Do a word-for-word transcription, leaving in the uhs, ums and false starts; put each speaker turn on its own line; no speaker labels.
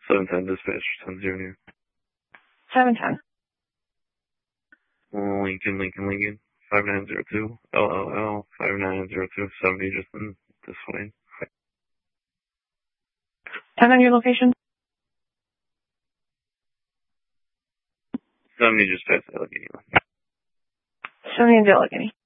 seven ten dispatch, ten zero near.
seven ten.
Lincoln, Lincoln, Lincoln, five nine zero two, L L L, five nine zero two, seventy just in this way.
ten on your location?
seventy just past Allegheny.
seventy in Allegheny.